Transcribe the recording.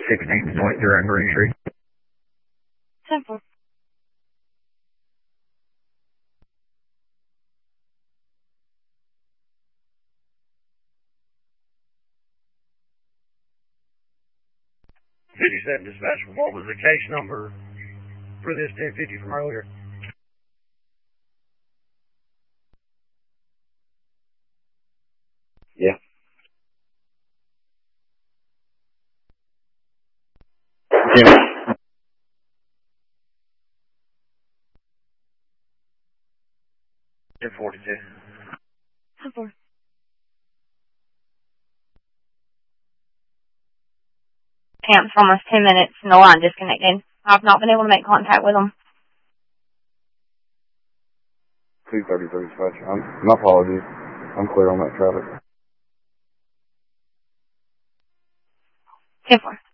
16 North Durham Green Street. Simple. Dispatch, what was the case number for this 1050 from earlier? Yeah. Yeah. 1042. Simple. Camp for almost 10 minutes and the line disconnected. I've not been able to make contact with them. 233 dispatch. My apologies. I'm clear on that traffic. 10-4.